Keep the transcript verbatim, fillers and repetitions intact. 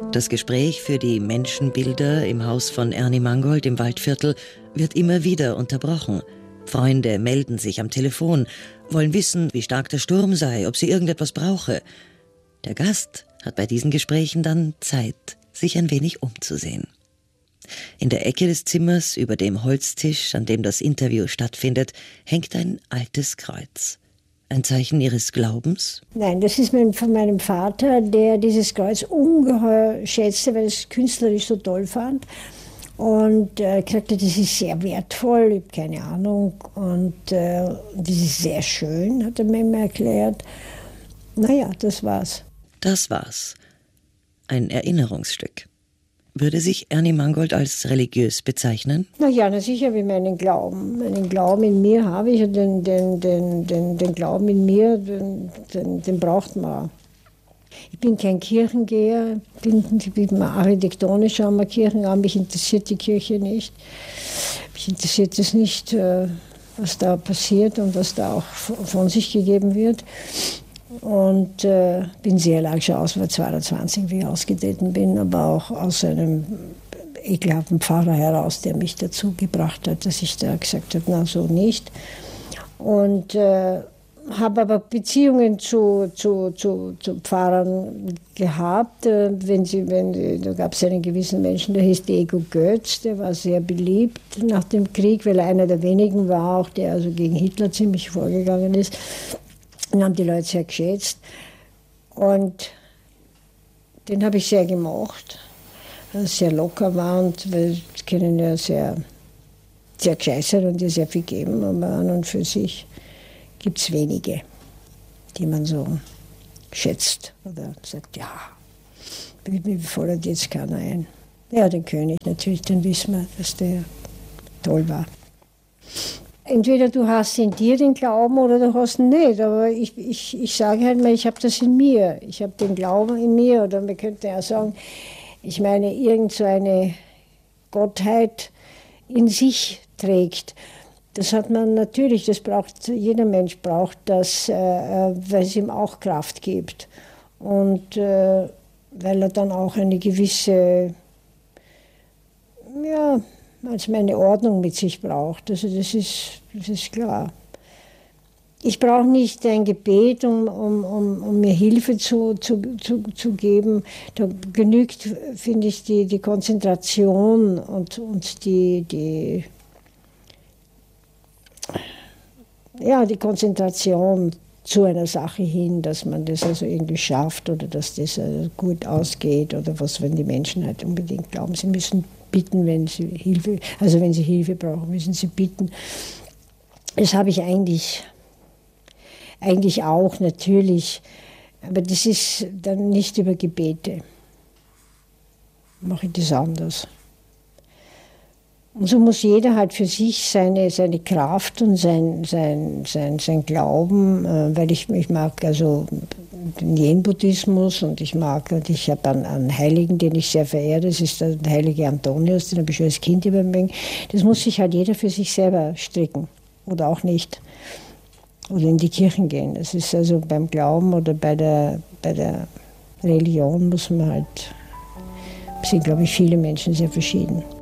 Das Gespräch für die Menschenbilder im Haus von Ernie Mangold im Waldviertel wird immer wieder unterbrochen. Freunde melden sich am Telefon, wollen wissen, wie stark der Sturm sei, ob sie irgendetwas brauche. Der Gast hat bei diesen Gesprächen dann Zeit, sich ein wenig umzusehen. In der Ecke des Zimmers, über dem Holztisch, an dem das Interview stattfindet, hängt ein altes Kreuz. Ein Zeichen Ihres Glaubens? Nein, das ist mein, von meinem Vater, der dieses Kreuz ungeheuer schätzte, weil es künstlerisch so toll fand. Und er äh, sagte, das ist sehr wertvoll, ich habe keine Ahnung. Und äh, das ist sehr schön, hat er mir immer erklärt. Naja, das war's. Das war's. Ein Erinnerungsstück. Würde sich Ernie Mangold als religiös bezeichnen? Na ja, na sicher, wie meinen Glauben. Meinen Glauben in mir habe ich und den, den, den, den, den Glauben in mir, den, den, den braucht man. Ich bin kein Kirchengeher, bin, ich bin architektonisch, schauen wir Kirchen an, mich interessiert die Kirche nicht. Mich interessiert es nicht, was da passiert und was da auch von sich gegeben wird. Und äh, bin sehr lange schon aus, war zweiundzwanzig, wie ich ausgetreten bin, aber auch aus einem ekelhaften Pfarrer heraus, der mich dazu gebracht hat, dass ich da gesagt habe, na so nicht. Und äh, habe aber Beziehungen zu, zu, zu, zu Pfarrern gehabt. Äh, wenn sie, wenn, da gab es einen gewissen Menschen, der hieß Diego Götz, der war sehr beliebt nach dem Krieg, weil er einer der wenigen war, auch der also gegen Hitler ziemlich vorgegangen ist. Den haben die Leute sehr geschätzt und den habe ich sehr gemocht, weil er sehr locker war und wir können ja sehr, sehr gescheit sein und ihr sehr viel geben, aber an und für sich gibt es wenige, die man so schätzt oder sagt, ja, mir fordert jetzt keiner ein. Ja, den König natürlich, dann wissen wir, dass der toll war. Entweder du hast in dir den Glauben oder du hast ihn nicht. Aber ich, ich, ich sage halt mal, ich habe das in mir. Ich habe den Glauben in mir. Oder man könnte ja sagen, ich meine, irgend so eine Gottheit in sich trägt. Das hat man natürlich, das braucht, jeder Mensch braucht das, äh, weil es ihm auch Kraft gibt. Und äh, weil er dann auch eine gewisse, ja, als meine Ordnung mit sich braucht. Also das ist, das ist klar. Ich brauche nicht ein Gebet, um, um, um, um mir Hilfe zu, zu, zu, zu geben. Da genügt, finde ich, die, die Konzentration und, und die, die, ja, die Konzentration zu einer Sache hin, dass man das also irgendwie schafft oder dass das also gut ausgeht oder was, wenn die Menschen halt unbedingt glauben, sie müssen bitten, wenn sie Hilfe, also wenn sie Hilfe brauchen, müssen sie bitten. Das habe ich eigentlich, eigentlich auch natürlich, aber das ist dann nicht über Gebete. Mache ich das anders. Und so muss jeder halt für sich seine, seine Kraft und sein, sein, sein, sein Glauben, äh, weil ich, ich mag also den Zen-Buddhismus und ich mag, und ich habe einen, einen Heiligen, den ich sehr verehre, das ist der heilige Antonius, den habe ich schon als Kind übermengt. Das muss sich halt jeder für sich selber stricken oder auch nicht. Oder in die Kirchen gehen. Das ist also beim Glauben oder bei der, bei der Religion muss man halt, sind glaube ich viele Menschen sehr verschieden.